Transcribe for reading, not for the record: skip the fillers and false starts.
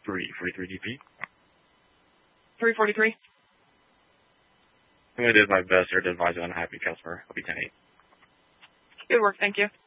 343 DP. 343. I'm going to do my best here to advise an unhappy customer. I'll be 10-8. Good work, thank you.